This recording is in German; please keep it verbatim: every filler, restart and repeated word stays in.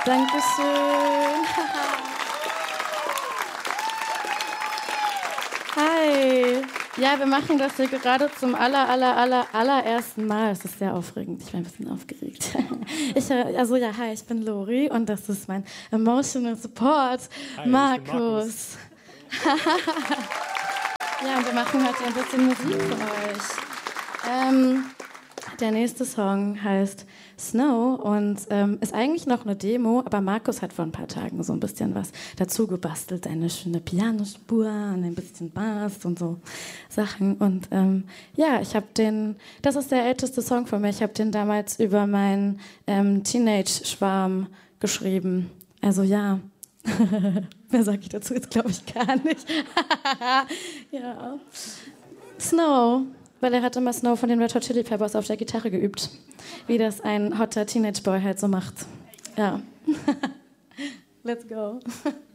Dankeschön. Hi. Ja, wir machen das hier gerade zum aller, aller, aller, allerersten Mal. Es ist sehr aufregend. Ich bin ein bisschen aufgeregt. Ich, also ja, hi, ich bin Lori und das ist mein Emotional Support, hi, Markus. Ja, und wir machen heute ein bisschen Musik für euch. Ähm, der nächste Song heißt Snow und ähm, ist eigentlich noch eine Demo, aber Markus hat vor ein paar Tagen so ein bisschen was dazu gebastelt, eine schöne Pianospur und ein bisschen Bass und so Sachen. Und ähm, ja, ich habe den, das ist der älteste Song von mir, ich habe den damals über meinen ähm, Teenage-Schwarm geschrieben. Also ja, mehr sage ich dazu jetzt, glaube ich, gar nicht. Ja. Snow. Weil er hat immer Snow von den Red Hot Chili Peppers auf der Gitarre geübt. Wie das ein hotter Teenage Boy halt so macht. Ja. Let's go.